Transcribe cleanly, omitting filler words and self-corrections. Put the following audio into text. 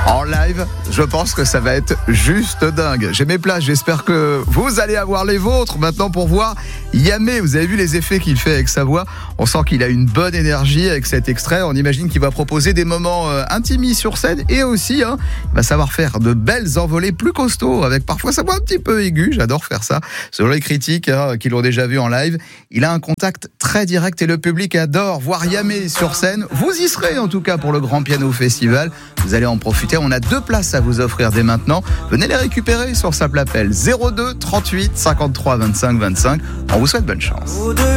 En live, je pense que ça va être juste dingue. J'ai mes places, j'espère que vous allez avoir les vôtres maintenant pour voir Yamé. Vous avez vu les effets qu'il fait avec sa voix. On sent qu'il a une bonne énergie avec cet extrait. On imagine qu'il va proposer des moments intimes sur scène et aussi, il va savoir faire de belles envolées plus costauds avec parfois sa voix un petit peu aiguë. J'adore faire ça. Selon les critiques qui l'ont déjà vu en live, il a un contact très direct et le public adore voir Yamé sur scène. Vous y serez en tout cas pour le Grand Piano Festival. Vous allez en profiter. On a 2 places à vous offrir dès maintenant. Venez les récupérer sur Simple Appel 02 38 53 25 25. On vous souhaite bonne chance.